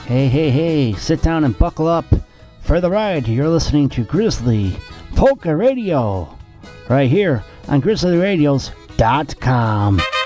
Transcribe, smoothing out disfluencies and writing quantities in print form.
Hey, sit down and buckle up for the ride. You're listening to Grizzly Polka Radio right here on GrizzlyRadios.com.